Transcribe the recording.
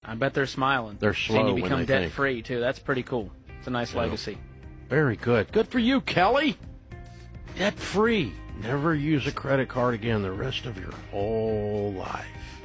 I bet they're smiling. They're slow Seeing you when become they debt think. free too. That's pretty cool. It's a nice legacy. Very good. Good for you, Kelly. Debt free. Never use a credit card again the rest of your whole life.